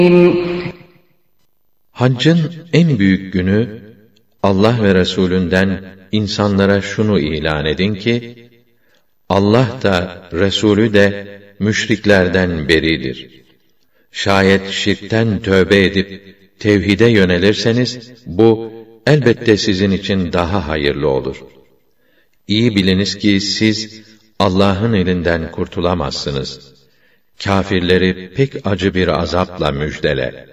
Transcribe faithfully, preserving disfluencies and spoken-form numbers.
Haccın en büyük günü, Allah ve Resulünden insanlara şunu ilan edin ki, Allah da, Resulü de, müşriklerden beridir. Şayet şirkten tövbe edip, tevhide yönelirseniz, bu, elbette sizin için daha hayırlı olur. İyi biliniz ki siz, Allah'ın elinden kurtulamazsınız. Kâfirleri pek acı bir azapla müjdele.